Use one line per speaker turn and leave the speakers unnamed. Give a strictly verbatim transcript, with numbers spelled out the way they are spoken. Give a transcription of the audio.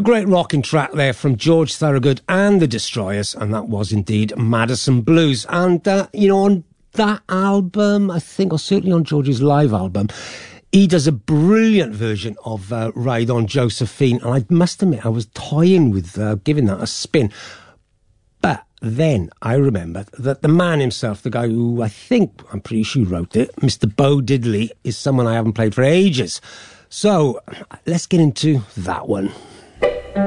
great rocking track there from George Thorogood and the Destroyers, and that was indeed Madison Blues. And, uh, you know, on that album, I think, or certainly on George's live album, he does a brilliant version of uh, Ride On Josephine, and I must admit, I was toying with uh, giving that a spin. But then I remembered that the man himself, the guy who I think, I'm pretty sure wrote it, Mister Bo Diddley, is someone I haven't played for ages. So let's get into that one.